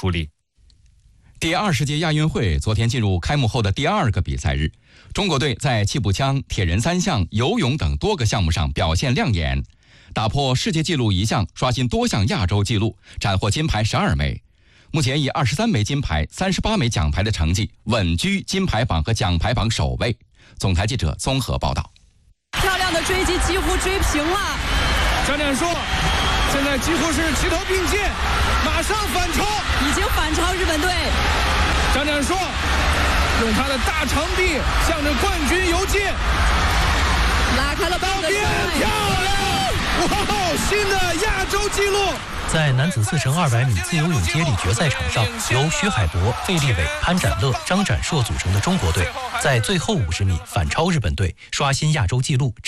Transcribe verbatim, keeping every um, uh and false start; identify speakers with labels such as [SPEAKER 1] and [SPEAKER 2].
[SPEAKER 1] 处理。
[SPEAKER 2] 第二十届亚运会昨天进入开幕后的第二个比赛日，中国队在气步枪、铁人三项、游泳等多个项目上表现亮眼，打破世界纪录一项，刷新多项亚洲纪录，斩获金牌十二枚。目前以二十三枚金牌、三十八枚奖牌的成绩，稳居金牌榜和奖牌榜首位。总台记者综合报道。
[SPEAKER 3] 漂亮的追击几乎追平了。
[SPEAKER 4] 张展硕现在几乎是齐头并进，马上反超，
[SPEAKER 3] 已经反超日本队。
[SPEAKER 4] 张展硕用他的大长臂向着冠军游进，
[SPEAKER 3] 拉开了
[SPEAKER 4] 到边，漂亮！哇，新的亚洲纪录！
[SPEAKER 5] 在男子四乘二百米自由泳接力决赛场上，由徐海博、费立伟、潘展乐、张展硕组成的中国队，在最后五十米反超日本队，刷新亚洲纪录。